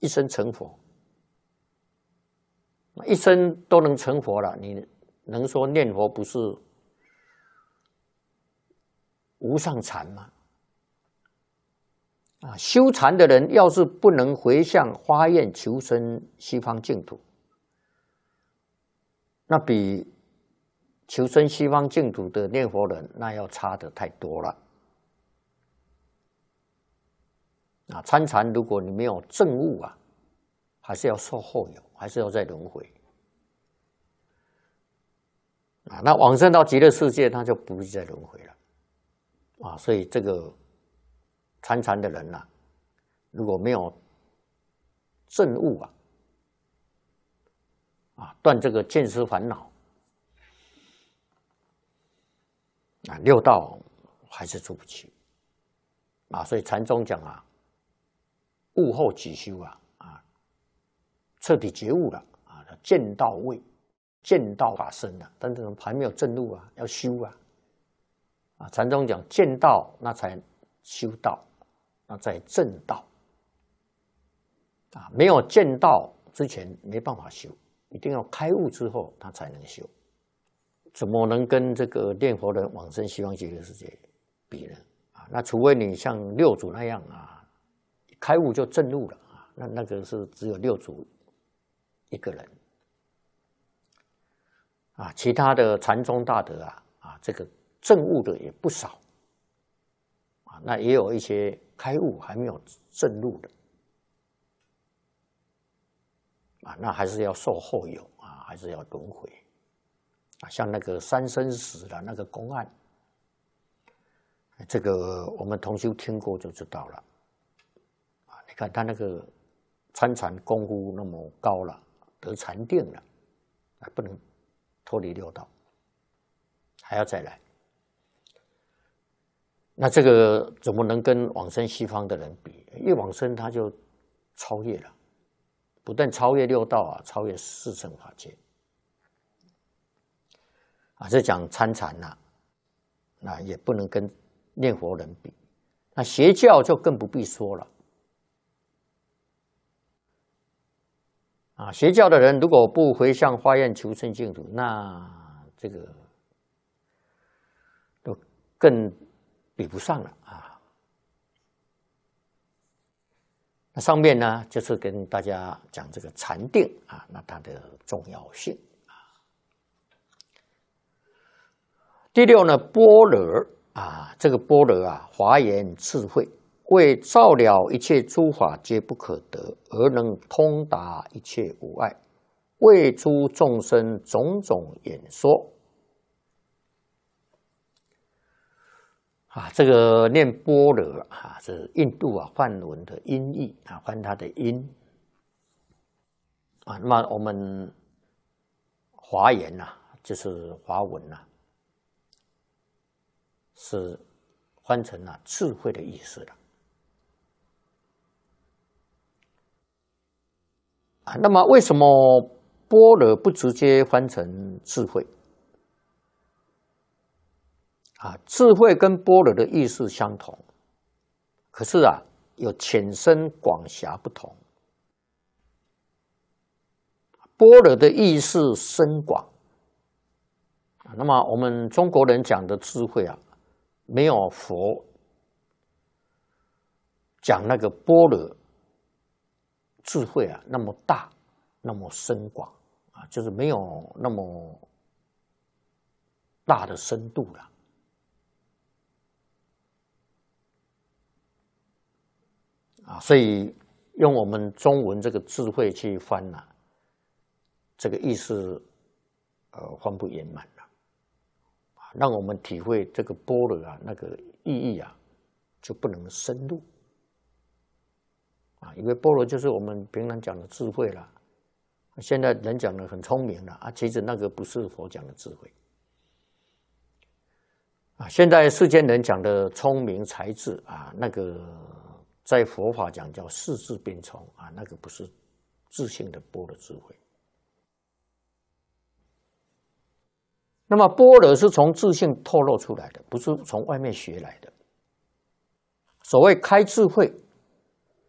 一生成佛，一生都能成佛了，你能说念佛不是无上禅吗？修禅的人要是不能回向发愿求生西方净土，那比求生西方净土的念佛人那要差得太多了。参禅如果你没有证悟啊，还是要受后有，还是要再轮回。那往生到极乐世界，他就不会再轮回了。所以这个参禅的人啊，如果没有证悟断这个见思烦恼六道还是出不去所以禅宗讲悟后即修彻底觉悟了见道位，见道法身了，但是还没有证悟要修禅宗讲见道，那才修道，那才正道没有见道之前没办法修，一定要开悟之后他才能修。怎么能跟这个念佛人往生西方极乐世界比呢？那除非你像六祖那样开悟就证悟了那个是只有六祖一个人其他的禅宗大德这个证悟的也不少那也有一些开悟还没有证悟的那还是要受后有还是要轮回像那个三生石的那个公案，这个我们同修听过就知道了你看他那个参禅功夫那么高了，得禅定了不能脱离六道，还要再来。那这个怎么能跟往生西方的人比？一往生他就超越了，不但超越六道超越四乘法界这讲参禅那也不能跟念佛人比。那邪教就更不必说了邪教的人如果不回向发愿求生净土，那这个都更比不上了那上面呢，就是跟大家讲这个禅定那它的重要性第六呢，般若这个般若华严智慧，为照了一切诸法皆不可得，而能通达一切无碍，为诸众生种种演说这个念般若是印度梵文的音译翻它的音那么我们华严就是华文是翻成智慧的意思了那么为什么般若不直接翻成智慧智慧跟般若的意思相同，可是有浅深广狭不同。般若的意思深广那么我们中国人讲的智慧没有佛讲那个般若智慧那么大那么深广就是没有那么大的深度了所以用我们中文这个智慧去翻这个意思翻不圆满了让我们体会这个般若那个意义就不能深入因为般若就是我们平常讲的智慧了，现在人讲的很聪明了其实那个不是佛讲的智慧现在世间人讲的聪明才智那个在佛法讲叫世智并聪那个不是自性的般若智慧。那么般若是从自性透露出来的，不是从外面学来的。所谓开智慧